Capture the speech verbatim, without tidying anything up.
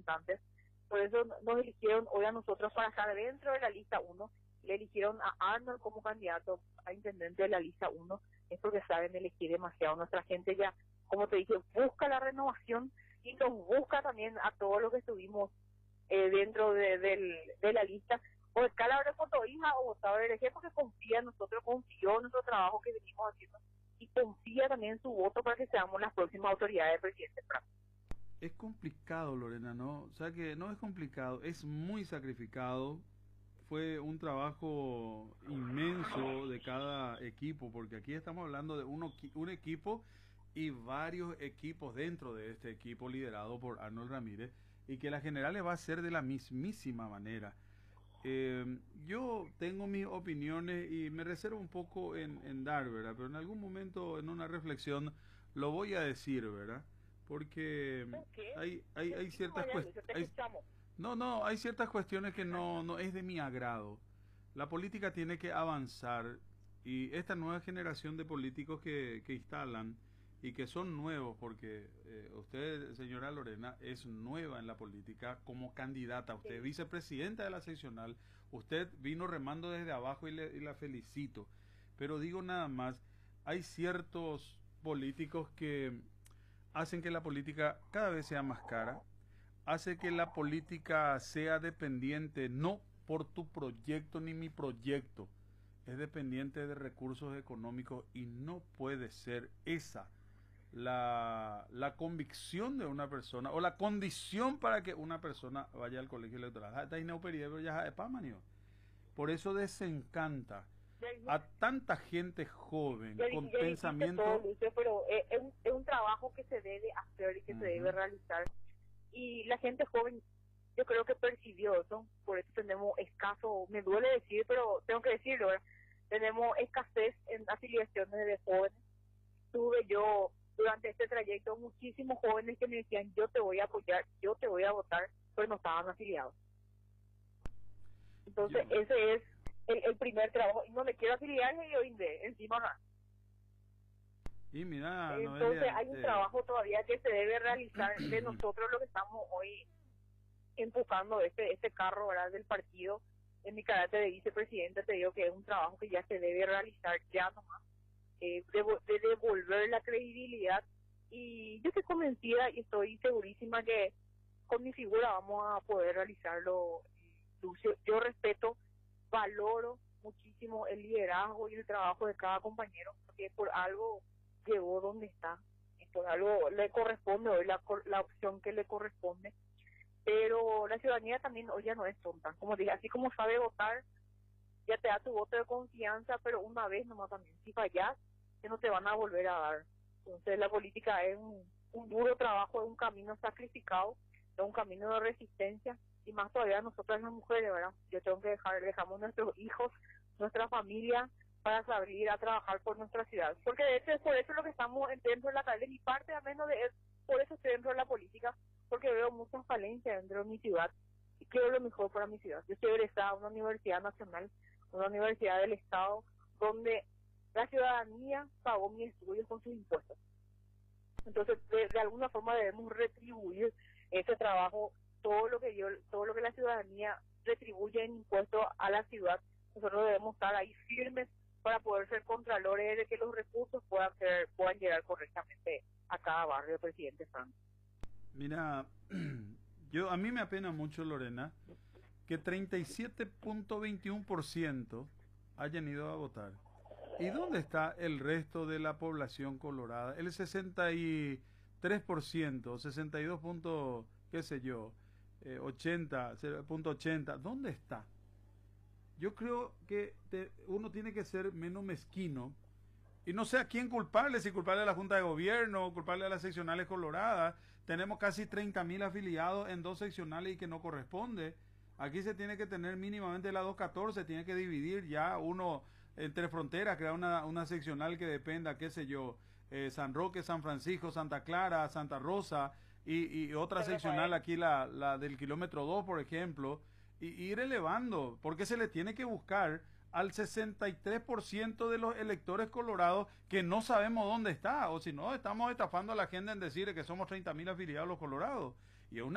representantes. Por eso nos eligieron hoy a nosotros para estar dentro de la lista uno. Le eligieron a Arnold como candidato a intendente de la lista uno. Es porque saben elegir demasiado. Nuestra gente ya, como te dije, busca la renovación y nos busca también a todos los que estuvimos eh, dentro de, del, de la lista. O escala de Fotohija o votado del L G, porque confía en nosotros, confió en nuestro trabajo que venimos haciendo y confía también en su voto para que seamos las próximas autoridades del presidente Franco. Es complicado, Lorena, ¿no? O sea que no es complicado, es muy sacrificado. Fue un trabajo inmenso de cada equipo, porque aquí estamos hablando de uno, un equipo y varios equipos dentro de este equipo liderado por Arnold Ramírez, y que la general va a ser de la mismísima manera. Eh, yo tengo mis opiniones y me reservo un poco en, en dar, ¿verdad? Pero en algún momento, en una reflexión, lo voy a decir, ¿verdad? Porque hay, hay, hay ciertas cuestiones... No, no, hay ciertas cuestiones que no, no es de mi agrado. La política tiene que avanzar y esta nueva generación de políticos que, que instalan y que son nuevos, porque eh, usted, señora Lorena, es nueva en la política como candidata. Usted es vicepresidenta de la seccional, usted vino remando desde abajo y, le, y la felicito. Pero digo nada más, hay ciertos políticos que hacen que la política cada vez sea más cara, hace que la política sea dependiente no por tu proyecto ni mi proyecto, es dependiente de recursos económicos y no puede ser esa la, la convicción de una persona o la condición para que una persona vaya al colegio electoral. Por eso desencanta a tanta gente joven ya, con ya pensamiento... Todo, Lucio, pero es, es, un, es un trabajo que se debe hacer y que uh-huh. se debe realizar. Y la gente joven, yo creo que percibió eso, por eso tenemos escaso, me duele decir, pero tengo que decirlo, ¿verdad? Tenemos escasez en afiliaciones de jóvenes. Tuve yo durante este trayecto muchísimos jóvenes que me decían, yo te voy a apoyar, yo te voy a votar, pero no estaban afiliados. Entonces yo... ese es el, el primer trabajo, y no me quiero afiliar y yo inde, encima no. Y mira, entonces Noelia, hay un eh... trabajo todavía que se debe realizar de nosotros lo que estamos hoy empujando este este carro, ¿verdad?, del partido. En mi carácter de vicepresidente te digo que es un trabajo que ya se debe realizar ya nomás, eh, de, de devolver la credibilidad, y yo estoy convencida y estoy segurísima que con mi figura vamos a poder realizarlo, Lucio. Yo respeto, valoro muchísimo el liderazgo y el trabajo de cada compañero, porque por algo llegó donde está, y por algo le corresponde hoy la, la opción que le corresponde. Pero la ciudadanía también hoy ya no es tonta, como dije, así como sabe votar, ya te da tu voto de confianza, pero una vez nomás también, si fallas, que no te van a volver a dar. Entonces la política es un, un duro trabajo, es un camino sacrificado, es un camino de resistencia, y más todavía nosotras las mujeres, ¿verdad? Yo tengo que dejar, dejamos nuestros hijos, nuestra familia, para salir a trabajar por nuestra ciudad. Porque de hecho es por eso lo que estamos dentro de la calle, de mi parte, a menos de por eso estoy dentro de la política, porque veo muchas falencias dentro de mi ciudad y quiero lo mejor para mi ciudad. Yo estoy egresada a una universidad nacional, una universidad del Estado, donde la ciudadanía pagó mis estudios con sus impuestos. Entonces, de, de alguna forma debemos retribuir ese trabajo, todo lo que yo, todo lo que la ciudadanía retribuye en impuestos a la ciudad. Nosotros debemos estar ahí firmes para poder ser contralores de que los recursos puedan ser, puedan llegar correctamente a cada barrio, presidente Franco. Mira, yo a mí me apena mucho, Lorena, que treinta y siete punto veintiuno por ciento hayan ido a votar. ¿Y dónde está el resto de la población colorada? El sesenta y tres por ciento, sesenta y dos punto, qué sé yo, eh, ochenta punto ochenta, ¿dónde está? Yo creo que te, uno tiene que ser menos mezquino. Y no sé a quién culparle, si culparle a la Junta de Gobierno, culparle a las seccionales coloradas. Tenemos casi treinta mil afiliados en dos seccionales y que no corresponde. Aquí se tiene que tener mínimamente la doscientos catorce, tiene que dividir ya uno entre fronteras, crear una, una seccional que dependa, qué sé yo, eh, San Roque, San Francisco, Santa Clara, Santa Rosa, y, y otra seccional aquí, la, la del kilómetro dos, por ejemplo, y, y ir elevando, porque se le tiene que buscar al sesenta y tres por ciento de los electores colorados que no sabemos dónde está, o si no, estamos estafando a la gente en decir que somos treinta mil afiliados los colorados. Y es una